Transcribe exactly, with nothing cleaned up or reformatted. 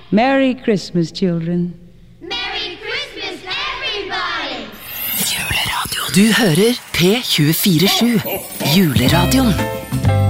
Merry Christmas, children. Merry Christmas, everybody! Juleradio. Du hører P tjuefire sju. Juleradioen.